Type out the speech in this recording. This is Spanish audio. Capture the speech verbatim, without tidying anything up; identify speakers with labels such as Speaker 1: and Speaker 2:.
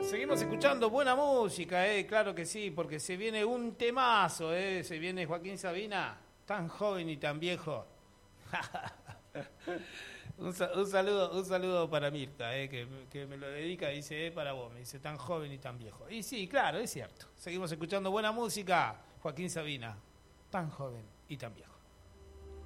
Speaker 1: Seguimos escuchando buena música, eh, claro que sí, porque se viene un temazo, eh, se viene Joaquín Sabina, tan joven y tan viejo. un, un saludo, un saludo para Mirta, eh, que, que me lo dedica, dice, eh, para vos, me dice, tan joven y tan viejo. Y sí, claro, es cierto. Seguimos escuchando buena música, Joaquín Sabina, tan joven y tan viejo.